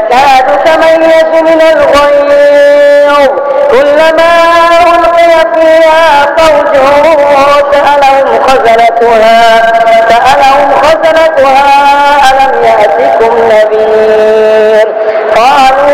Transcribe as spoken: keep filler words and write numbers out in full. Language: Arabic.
تكاد تميز من الغيظ كلما ألقي فيها فوج